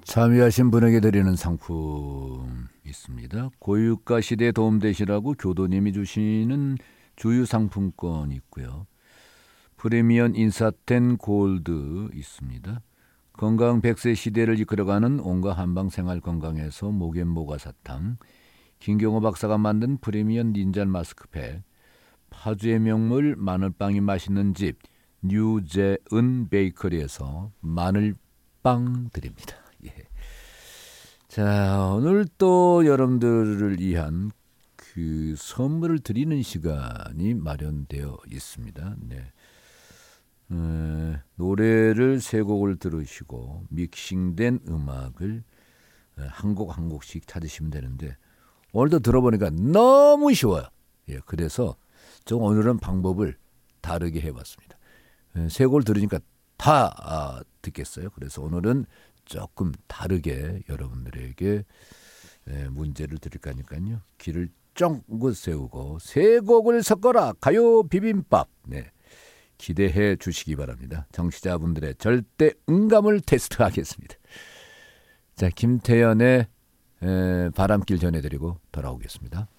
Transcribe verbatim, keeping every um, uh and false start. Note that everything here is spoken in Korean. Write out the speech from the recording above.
참여하신 분에게 드리는 상품 있습니다. 고유가 시대에 도움되시라고 교도님이 주시는 주유 상품권 있고요. 프리미엄 인사텐 골드 있습니다. 건강 백 세 시대를 이끌어가는 온갖 한방 생활 건강에서 목앤모가 사탕, 김경호 박사가 만든 프리미엄 닌자 마스크팩, 파주의 명물 마늘빵이 맛있는 집 뉴제은 베이커리에서 마늘빵 드립니다. 예. 자, 오늘 또 여러분들을 위한 그 선물을 드리는 시간이 마련되어 있습니다. 네. 에, 노래를 세 곡을 들으시고 믹싱된 음악을 한 곡 한 곡씩 찾으시면 되는데 오늘도 들어보니까 너무 쉬워요. 예, 그래서 좀 오늘은 방법을 다르게 해봤습니다. 에, 세 곡을 들으니까 다 아, 듣겠어요. 그래서 오늘은 조금 다르게 여러분들에게 에, 문제를 드릴 거니까요. 귀를 쫑긋 세우고 세 곡을 섞어라 가요 비빔밥. 네. 기대해 주시기 바랍니다. 청취자분들의 절대 음감을 테스트하겠습니다. 자, 김태연의 에, 바람길 전해드리고 돌아오겠습니다.